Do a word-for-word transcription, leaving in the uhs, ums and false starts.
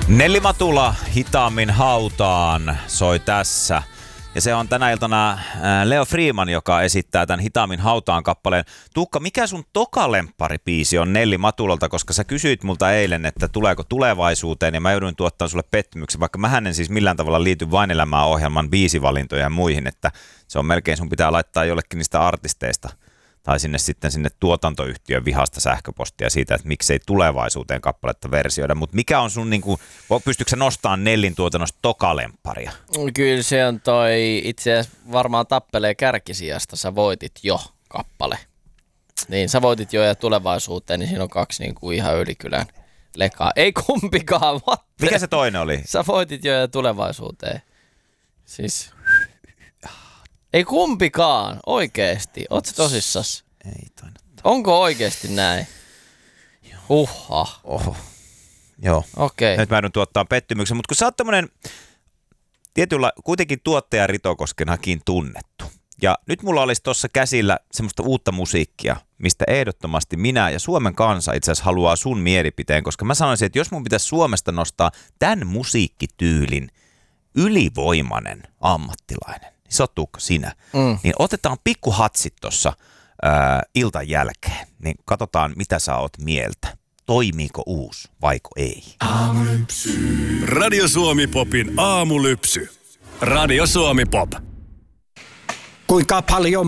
Nelli Matula hitaammin hautaan soi tässä. Ja se on tänä iltana Leo Freeman, joka esittää tämän hitaammin hautaan kappaleen. Tuukka, mikä sun toka lempparibiisi on Nelli Matulalta, koska sä kysyit multa eilen, että tuleeko tulevaisuuteen, ja mä jouduin tuottamaan sulle pettymyksen, vaikka mähän en siis millään tavalla liity Vain elämää -ohjelman biisivalintoja ja muihin, että se on melkein sun pitää laittaa jollekin niistä artisteista tai sinne sitten sinne tuotantoyhtiön vihasta sähköpostia siitä, että miksei tulevaisuuteen kappaletta versioida. Mutta mikä on sun, niinku, pystytkö sä nostamaan Nellin tuotannosta toka lempparia? Kyllä se on toi, itse asiassa varmaan Tappelee kärkisijasta, sä voitit jo kappale. Niin, sä voitit jo ja tulevaisuuteen, niin siinä on kaksi niinku ihan Ylikylän lekaa. Ei kumpikaan, what? Mikä se toinen oli? Sä voitit jo ja tulevaisuuteen. Siis... Ei kumpikaan, oikeesti. Oot sä tosissas? Ei tainnut. Onko oikeesti näin? Uha. Oho. Joo. Okei. Nyt mä joudun tuottaa pettymyksen, mutta kun sä oot tämmönen tietyllä kuitenkin tuottaja Ritokoskenakin tunnettu. Ja nyt mulla olisi tuossa käsillä semmoista uutta musiikkia, mistä ehdottomasti minä ja Suomen kansa itse asiassa haluaa sun mielipiteen, koska mä sanoisin, että jos mun pitäisi Suomesta nostaa tämän musiikkityylin ylivoimainen ammattilainen, niin sä Tuukka sinä, mm. niin otetaan pikkuhatsit tuossa iltan jälkeen, niin katsotaan mitä sä oot mieltä. Toimiiko uusi vaiko ei? Aamulypsy. Radio Suomi Popin aamulypsy. Radio Suomi Pop. Kuinka paljon